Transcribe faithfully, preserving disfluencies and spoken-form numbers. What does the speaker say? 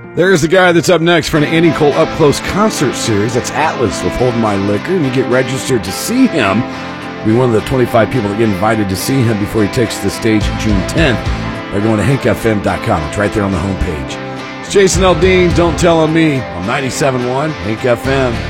There's the guy that's up next for an Andy Cole Up Close concert series. That's Atlas with Hold My Liquor, and you get registered to see him. Be one of the twenty-five people that get invited to see him before he takes the stage June tenth. They're going to hank f m dot com. It's right there on the homepage. It's Jason Aldean, Don't Tell On Me on ninety-seven point one Hank F M.